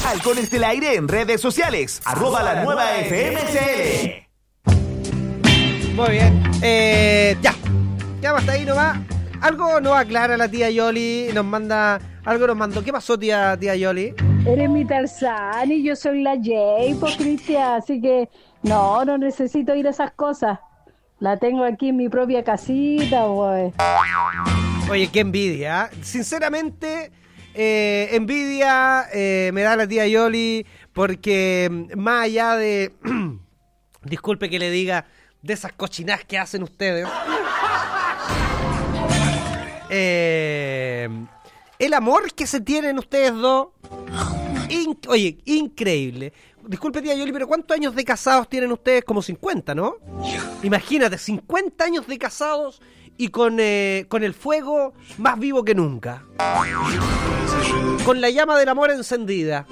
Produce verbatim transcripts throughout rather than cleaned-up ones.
Halcones del Aire en redes sociales. Arroba la nueva F M C L. Muy bien. Eh, ya. Ya hasta ahí nomás. Algo nos aclara la tía Yoli. Nos manda... Algo nos mandó. ¿Qué pasó, tía, tía Yoli? Eres mi Tarzán y yo soy la Jay, pues, Cristian. Así que no, no necesito ir a esas cosas. La tengo aquí en mi propia casita, güey. Oye, qué envidia. Sinceramente, eh, envidia eh, me da la tía Yoli porque más allá de... disculpe que le diga, de esas cochinadas que hacen ustedes. Eh, el amor que se tienen ustedes dos, in, oye, increíble. Disculpe, tía Yoli, pero ¿cuántos años de casados tienen ustedes? Como cincuenta, ¿no? Imagínate, cincuenta años de casados y con, eh, con el fuego más vivo que nunca. Con la llama del amor encendida.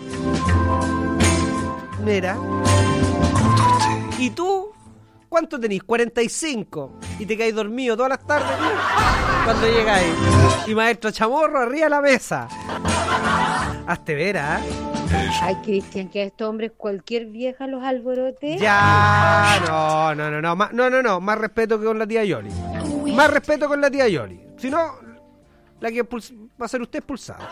Mira. ¿Y tú? ¿Cuánto tenís? cuarenta y cinco. Y te caes dormido todas las tardes cuando llegáis. Y maestro Chamorro arriba de la mesa. Hazte ver, ¿ah? ¿eh? Ay, Cristian, que a estos hombres cualquier vieja los alborote. Ya, no, no, no, no, más, no, no, no, más respeto que con la tía Yoli. Más respeto con la tía Yoli. Si no, la que puls- va a ser usted expulsada.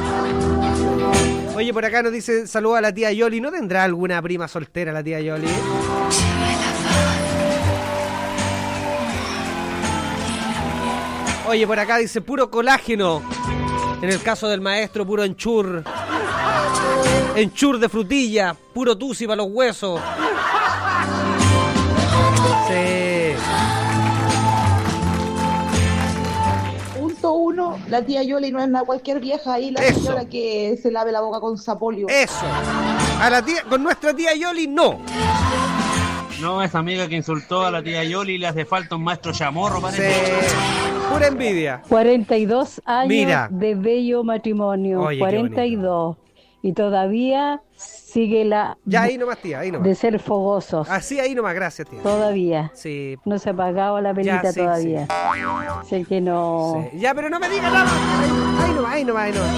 Oye, por acá nos dice, saluda a la tía Yoli. ¿No tendrá alguna prima soltera la tía Yoli? Oye, por acá dice, puro colágeno. En el caso del maestro, puro enchur. Enchur de frutilla, puro tusi para los huesos. Sí. Punto uno, la tía Yoli no es nada cualquier vieja ahí, la Eso. señora que se lave la boca con sapolio. Eso. A la tía, con nuestra tía Yoli, no. No, esa amiga que insultó a la tía Yoli le hace falta un maestro chamorro, parece. Sí. Pura envidia. cuarenta y dos años Mira. de bello matrimonio. Oye, qué cuarenta y dos. Y todavía sigue la Ya ahí nomás, tía, ahí nomás. de ser fogosos. Así ahí nomás, gracias, tía. Todavía. Sí. No se ha apagado la pelita Ya, sí, todavía. Sé que no. Sí. Ya, pero no me digas nada. Ahí nomás, ahí nomás, ahí nomás.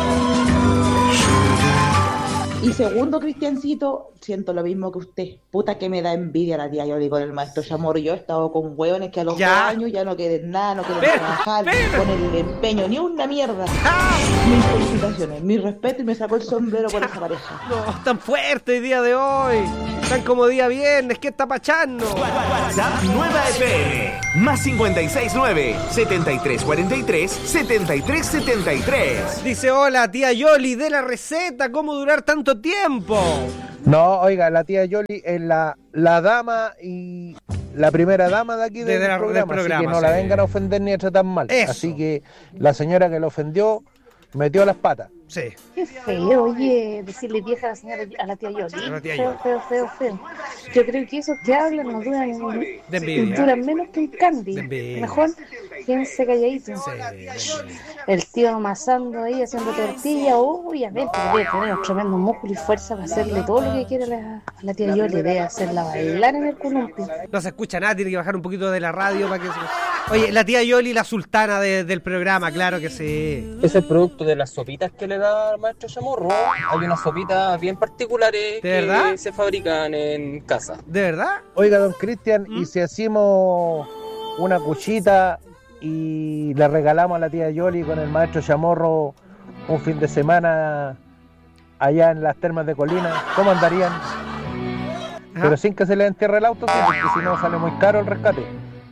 Y segundo, Cristiancito, siento lo mismo que usted. Puta que me da envidia la tía Yoli con el maestro Chamorro. Yo he estado con hueones que a los Ya. dos años ya no quieren nada, no quieren Pero, trabajar, pero. con el empeño, ni una mierda. ¡Ah! Mis felicitaciones, mi respeto y me sacó el sombrero por esa pareja. No, tan fuerte el día de hoy. Tan como día viernes, ¿qué está pachando? WhatsApp Nueva F M. Más cincuenta y seis nueve, setenta y tres cuarenta y tres, setenta y tres setenta y tres. Dice, hola, tía Yoli, de la receta, ¿cómo durar tanto tiempo? No, oiga, la tía Yoli es la, la dama y la primera dama de aquí De- del, de la- del programa, programa, así que no sí. la vengan a ofender ni a tratar mal. Eso. Así que la señora que la ofendió metió las patas. Sí. Qué feo, oye, decirle vieja a la señora, a la tía Yoli. A la tía Feo, Yoli. feo, feo, feo. Yo creo que esos que hablan no duran, De envidia. duran menos que un candy. De envidia. Mejor quédense calladitos. Sí. El tío amasando ahí, haciendo tortilla, obviamente debe tener un tremendo músculo y fuerza para hacerle todo lo que quiere a la, a la tía Yoli, debe hacerla bailar en el columpio. No se escucha nada, tiene que bajar un poquito de la radio para que se... Oye, la tía Yoli, la sultana de- del programa, claro que sí. Es el producto de las sopitas que le da al maestro Chamorro. Hay unas sopitas bien particulares ¿De verdad? que se fabrican en casa. ¿De verdad? Oiga, don Cristian, ¿Mm? ¿y si hacemos una cuchita y le regalamos a la tía Yoli con el maestro Chamorro un fin de semana allá en las termas de Colina? ¿Cómo andarían? Pero sin que se le entierre el auto, sí, porque si no sale muy caro el rescate.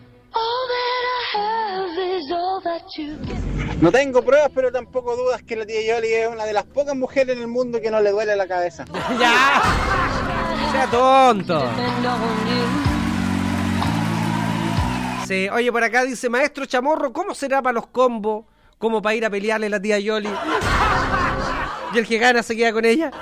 No tengo pruebas, pero tampoco dudas que la tía Yoli es una de las pocas mujeres en el mundo que no le duele la cabeza. ¡Ya! ¡Sea tonto! Sí, oye, por acá dice, maestro Chamorro, ¿cómo será para los combos? ¿Cómo para ir a pelearle a la tía Yoli? ¿Y el que gana se queda con ella?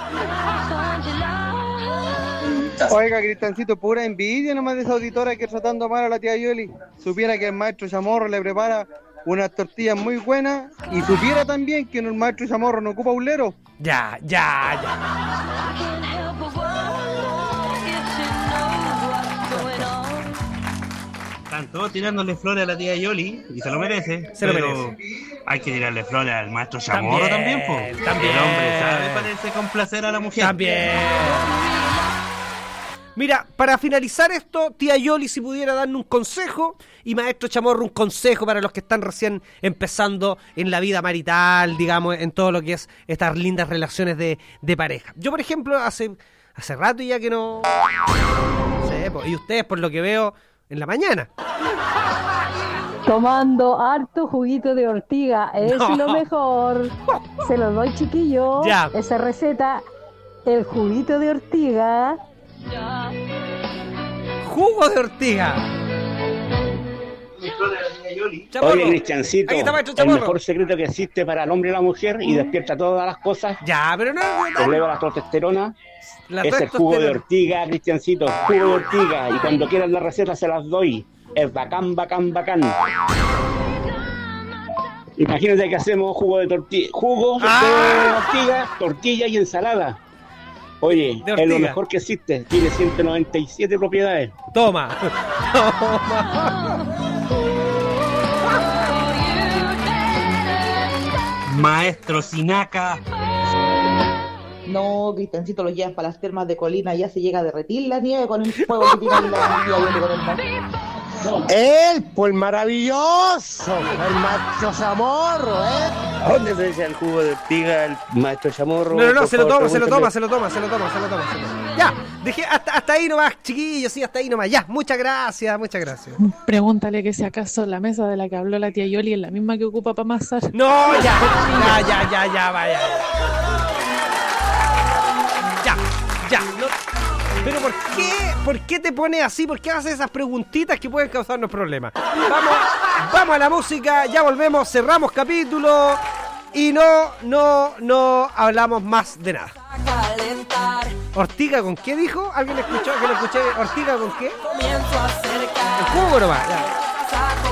Oiga, Cristancito, pura envidia nomás de esa auditora que tratando mal a la tía Yoli. Supiera que el maestro Chamorro le prepara unas tortillas muy buenas y supiera también que el maestro Chamorro no ocupa ulero. Ya, ya, ya. Están todos tirándole flores a la tía Yoli y se lo merece. Se lo pero merece. hay que tirarle flores al maestro Chamorro también, También, po. también. El hombre sabe, parece, complacer a la mujer. También. Mira, para finalizar esto, tía Yoli, si pudiera darnos un consejo, y maestro Chamorro, un consejo para los que están recién empezando en la vida marital, digamos, en todo lo que es estas lindas relaciones de, de pareja. Yo, por ejemplo, hace, hace rato ya que no... no sé, po, y ustedes, por lo que veo, en la mañana. Tomando harto juguito de ortiga, es No. lo mejor. Se lo doy, chiquillo. Ya. Esa receta, el juguito de ortiga. Jugo de ortiga. Chamorro. Oye, Cristiancito, Aquí está maestro el Chamorro. mejor secreto que existe para el hombre y la mujer y despierta todas las cosas, Ya, pero no... no, no. eleva la testosterona, La es el jugo de testosterona. ortiga, Cristiancito, jugo de ortiga, y cuando quieran la receta se las doy, es bacán, bacán, bacán. Imagínate que hacemos jugo de tortilla, jugo Ah. de ortiga, tortilla y ensalada. Oye, De es lo ortiga. mejor que existe, tiene ciento noventa y siete propiedades. Toma. Toma. Maestro Sinaca. No, Cristiancito, lo llevas para las termas de Colina, ya se llega a derretir la nieve con el fuego que tiene la tía Yoli con el mar. Él, pues maravilloso, el maestro Chamorro, ¿eh? ¿A dónde se echa el jugo de ortiga el maestro Chamorro? No, no, no, Por se lo favor, toma, se lo pregúntale. toma, se lo toma, se lo toma, se lo toma, se lo toma. Ya, dejé hasta, hasta ahí nomás, chiquillos, sí, hasta ahí nomás. Ya, muchas gracias, muchas gracias. Pregúntale que si acaso la mesa de la que habló la tía Yoli es la misma que ocupa para amasar. No, ya, ya, ya, ya, ya, vaya. Ya, ya, no. Pero ¿por qué? ¿Por qué te pones así? ¿Por qué haces esas preguntitas que pueden causarnos problemas? Vamos, vamos a la música, ya volvemos, cerramos capítulo y no, no, no hablamos más de nada. ¿Ortiga con qué dijo? ¿Alguien escuchó que lo escuché? ¿Ortiga con qué? El jugo nomás, ya.